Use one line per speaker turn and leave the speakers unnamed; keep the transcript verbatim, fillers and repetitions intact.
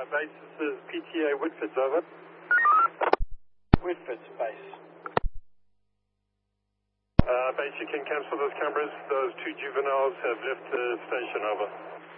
base, this is P T A Whitford's over.
Whitford's base.
Uh, base, you can cancel those cameras. Those two juveniles have left the station, over.